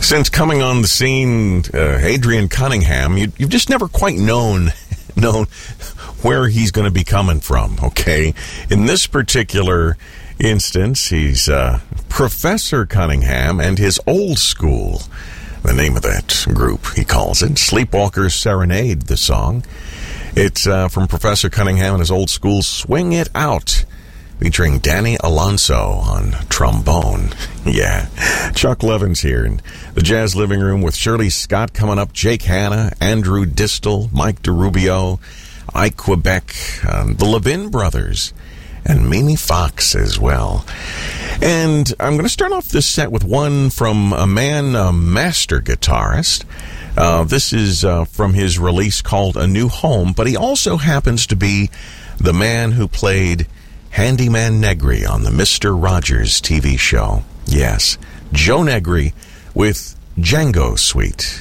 Since coming on the scene, Adrian Cunningham, you've just never quite known where he's going to be coming from, okay? In this particular instance, he's Professor Cunningham and his old school. The name of that group, he calls it. Sleepwalker's Serenade, the song. It's from Professor Cunningham and his old school Swing It Out, featuring Danny Alonso on trombone. Yeah. Chuck Levin's here in the Jazz Living Room with Shirley Scott coming up, Jake Hanna, Andrew Distel, Mike DeRubio, Ike Quebec, the Levin Brothers, and Mimi Fox as well. And I'm going to start off this set with one from a master guitarist. This is from his release called A New Home, but he also happens to be the man who played Handyman Negri on the Mr. Rogers TV show. Yes, Joe Negri with Django Suite.